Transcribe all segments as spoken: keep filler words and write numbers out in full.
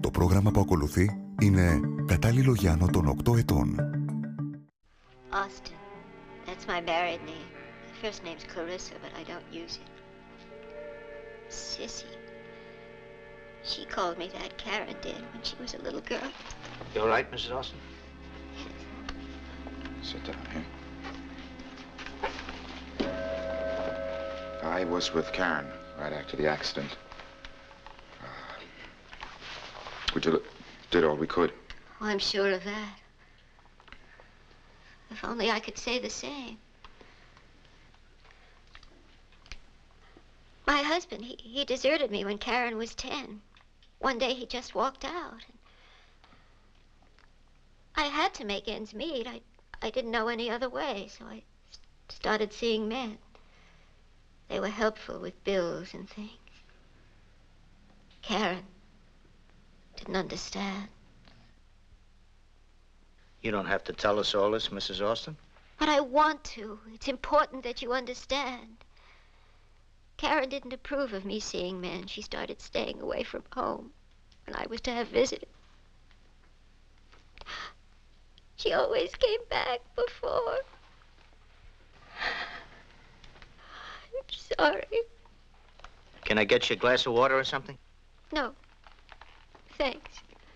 Το πρόγραμμα που ακολουθεί είναι κατάλληλο για άνω των οκτώ ετών. Austin. That's my married name. My first name's Clarissa, but I don't use it. Sissy. She called me that, Karen did, when she was a little girl. You all right, Missus Austin? Sit down here. I was with Karen right after the accident. Uh, we did, did all we could. Oh, I'm sure of that. If only I could say the same. My husband, he, he deserted me when Karen was ten. One day he just walked out. I had to make ends meet. I, I didn't know any other way, so I started seeing men. They were helpful with bills and things. Karen didn't understand. You don't have to tell us all this, Missus Austin. But I want to. It's important that you understand. Karen didn't approve of me seeing men. She started staying away from home when I was to have visitors. She always came back before. I'm sorry. Can I get you a glass of water or something? No. Thanks.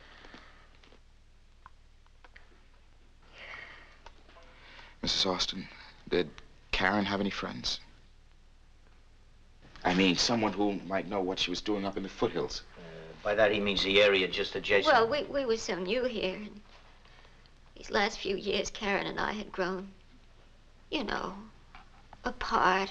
Missus Austin, did Karen have any friends? I mean, someone who might know what she was doing up in the foothills. Uh, by that he means the area just adjacent. Well, we, we were so new here. And these last few years, Karen and I had grown, you know, apart.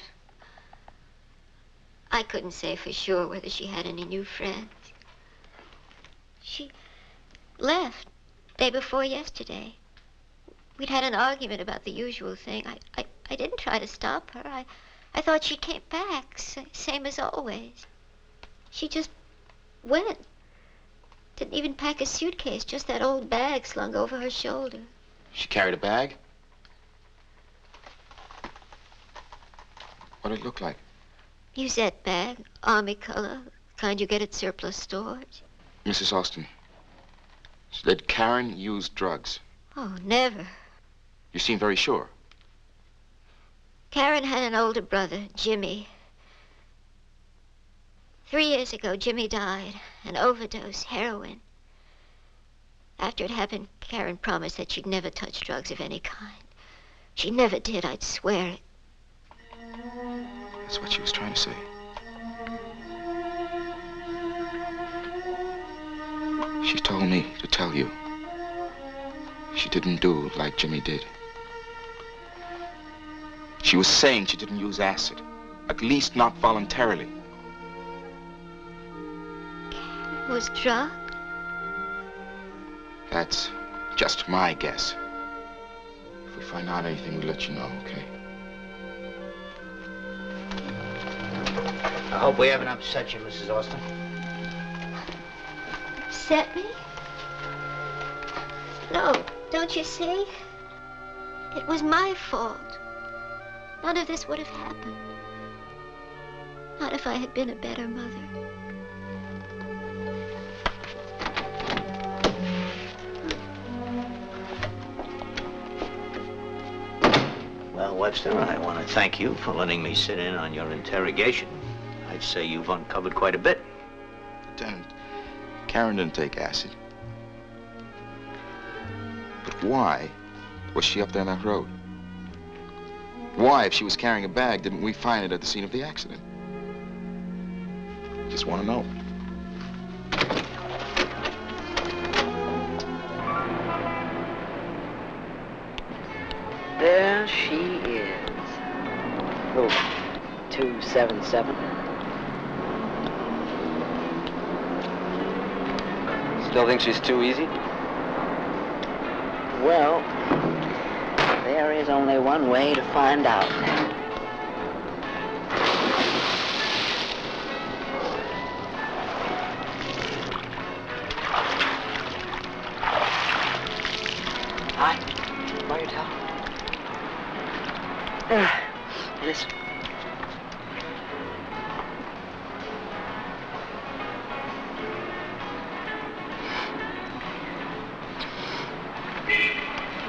I couldn't say for sure whether she had any new friends. She left day before yesterday. We'd had an argument about the usual thing. I, I, I didn't try to stop her. I, I thought she came back, same as always. She just went. Didn't even pack a suitcase, just that old bag slung over her shoulder. She carried a bag? What did it look like? Musette bag, army color, kind you get at surplus stores. Missus Austin, did Karen use drugs? Oh, never. You seem very sure. Karen had an older brother, Jimmy. Three years ago, Jimmy died, an overdose, heroin. After it happened, Karen promised that she'd never touch drugs of any kind. She never did, I'd swear it. That's what she was trying to say. She told me to tell you. She didn't do like Jimmy did. She was saying she didn't use acid, at least not voluntarily. Karen was drunk? That's just my guess. If we find out anything, we'll let you know, okay? I hope we haven't upset you, Missus Austin. Upset me? No, don't you see? It was my fault. None of this would have happened. Not if I had been a better mother. Well, Webster, I want to thank you for letting me sit in on your interrogation. I'd say you've uncovered quite a bit. Lieutenant, Karen didn't take acid. But why was she up there on that road? Why, if she was carrying a bag, didn't we find it at the scene of the accident? Just want to know. There she is. Who? two seven seven. Still think she's too easy? Well, there is only one way to find out.